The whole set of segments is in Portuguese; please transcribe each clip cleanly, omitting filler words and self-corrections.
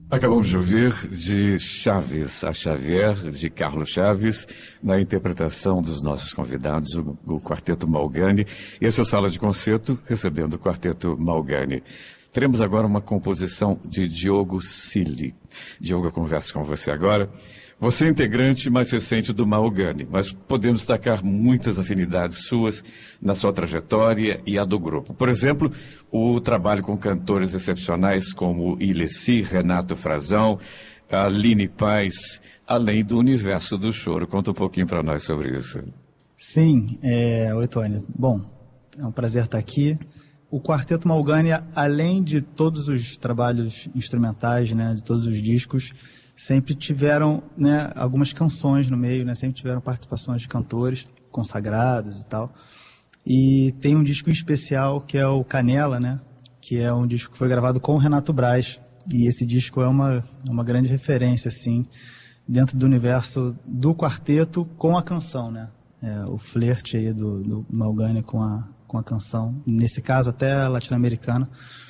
Acabamos de ouvir de Chaves a Xavier, de Carlos Chaves, na interpretação dos nossos convidados, o Quarteto Malgani. Esse é o Sala de Concerto, recebendo o Quarteto Malgani. Teremos agora uma composição de Diogo Cili. Diogo, eu converso com você agora. Você é integrante mais recente do Malgani, mas podemos destacar muitas afinidades suas na sua trajetória e a do grupo. Por exemplo, o trabalho com cantores excepcionais como Ilessi, Renato Frazão, Aline Paz, além do universo do choro. Conta um pouquinho para nós sobre isso. Sim, oi, Tony. Bom, é um prazer estar aqui. O Quarteto Malgani, além de todos os trabalhos instrumentais, né, de todos os discos, sempre tiveram, né, algumas canções no meio, né, sempre tiveram participações de cantores consagrados e tal. E tem um disco especial que é o Canela, né, que é um disco que foi gravado com o Renato Braz. E esse disco é uma grande referência, assim, dentro do universo do quarteto com a canção, né? O flerte aí do Malgani com a canção, nesse caso até latino-americana.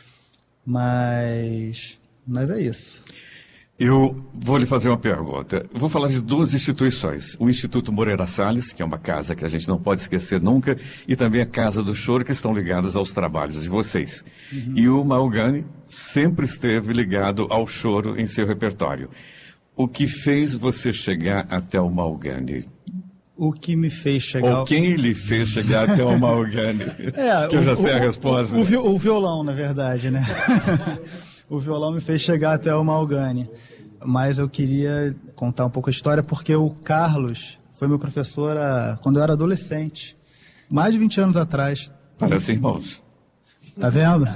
Mas é isso. Eu vou lhe fazer uma pergunta. Vou falar de duas instituições. O Instituto Moreira Salles, que é uma casa que a gente não pode esquecer nunca, e também a Casa do Choro, que estão ligadas aos trabalhos de vocês. Uhum. E o Malgani sempre esteve ligado ao choro em seu repertório. O que fez você chegar até o Malgani? O que me fez chegar... Ou quem lhe fez chegar até o Malgani? Que eu já sei a resposta. O violão, na verdade, né? O violão me fez chegar até o Malgani. Mas eu queria contar um pouco a história, porque o Carlos foi meu professor quando eu era adolescente. Mais de 20 anos atrás. Parece irmãos. Tá vendo?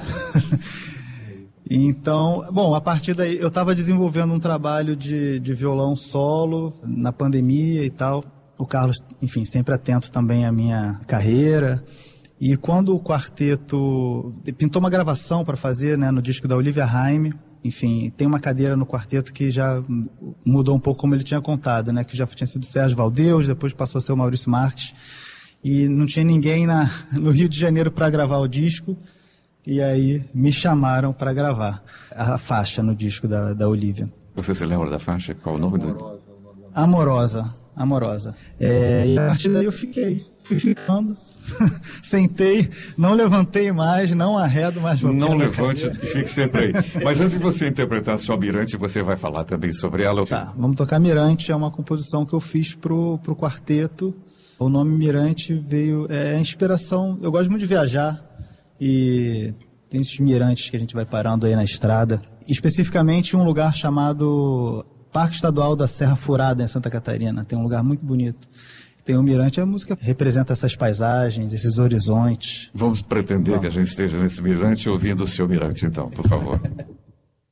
Então, bom, a partir daí eu estava desenvolvendo um trabalho de violão solo na pandemia e tal. O Carlos, enfim, sempre atento também à minha carreira. E quando o quarteto pintou uma gravação para fazer, né, no disco da Olivia Haim, enfim, tem uma cadeira no quarteto que já mudou um pouco como ele tinha contado, né, que já tinha sido o Sérgio Valdeus, depois passou a ser o Maurício Marques, e não tinha ninguém no Rio de Janeiro para gravar o disco, e aí me chamaram para gravar a faixa no disco da Olivia. Você se lembra da faixa? Qual o nome do... Amorosa. E a partir daí eu fui ficando. Sentei, não levantei mais, não arredo mais. Não levante, fique sempre aí. Mas antes de você interpretar sua Mirante, você vai falar também sobre ela. Tá, vamos tocar Mirante, é uma composição que eu fiz pro quarteto. O nome Mirante veio, a inspiração, eu gosto muito de viajar e tem esses mirantes que a gente vai parando aí na estrada. Especificamente um lugar chamado Parque Estadual da Serra Furada, em Santa Catarina. Tem um lugar muito bonito. Tem o mirante, a música representa essas paisagens, esses horizontes. Vamos pretender que a gente esteja nesse mirante ouvindo o seu mirante, então, por favor.